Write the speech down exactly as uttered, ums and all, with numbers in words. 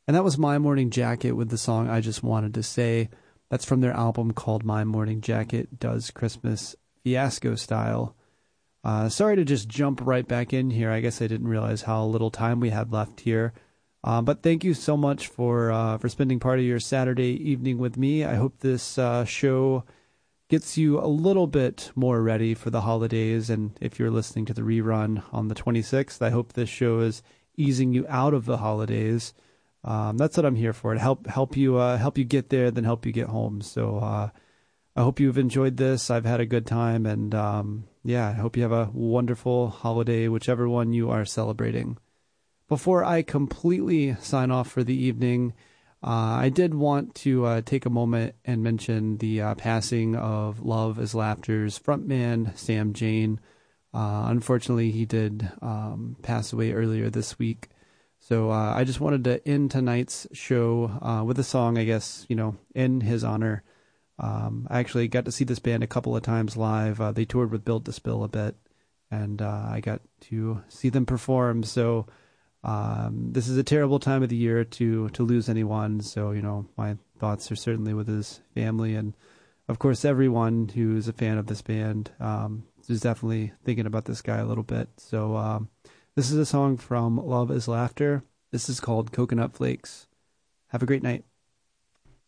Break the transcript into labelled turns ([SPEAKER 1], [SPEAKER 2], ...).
[SPEAKER 1] And that was My Morning Jacket with the song I Just Wanted to Say. That's from their album called My Morning Jacket Does Christmas Fiasco Style. Uh, sorry to just jump right back in here. I guess I didn't realize how little time we had left here. Uh, but thank you so much for uh, for spending part of your Saturday evening with me. I hope this uh, show gets you a little bit more ready for the holidays. And if you're listening to the rerun on the twenty-sixth, I hope this show is easing you out of the holidays. Um, that's what I'm here for, to help help you uh, help you get there, then help you get home. So uh, I hope you've enjoyed this. I've had a good time, and um, yeah, I hope you have a wonderful holiday, whichever one you are celebrating. Before I completely sign off for the evening, uh, I did want to uh, take a moment and mention the uh, passing of Love is Laughter's frontman, Sam Jane. Uh, unfortunately, he did um, pass away earlier this week. So uh, I just wanted to end tonight's show uh, with a song, I guess, you know, in his honor. Um, I actually got to see this band a couple of times live. Uh, they toured with Built to Spill a bit, and uh, I got to see them perform. So um, this is a terrible time of the year to to lose anyone. So, you know, my thoughts are certainly with his family, and of course everyone who's a fan of this band um, is definitely thinking about this guy a little bit. So um, this is a song from Love is Laughter. This is called Coconut Flakes. Have a great night.